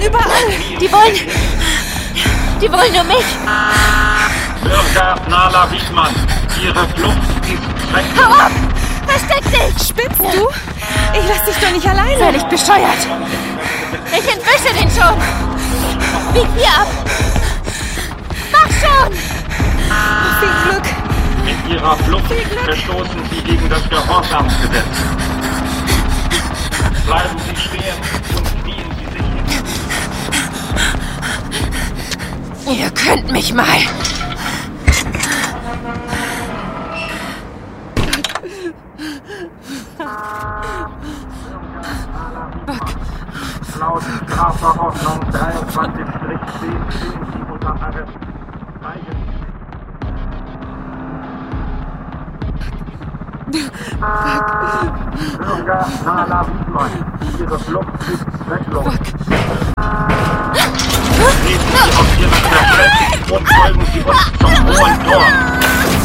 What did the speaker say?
Wachen überall. Die wollen nur mich. Bürger Nala Wiedmann, Ihre Flucht ist zwecklos. Hau ab! Versteck dich! Spinnst du? Ich lass dich doch nicht alleine. Völlig bescheuert. Ich entwische den schon. Bieg hier ab. Mach schon! Viel Glück. Mit Ihrer Flucht verstoßen Sie gegen das Gehorsamsgesetz. Bleiben Sie stehen und knien Sie sich hin. Ihr könnt mich mal. Laut Strafverordnung 23-10 stehen Sie unter Arrest. Bürger Nala Wiedmann, Ihre Flucht ist zwecklos. Nehmen Sie auf Ihre Verpflichtung und folgen Sie uns zum Hohen Tor.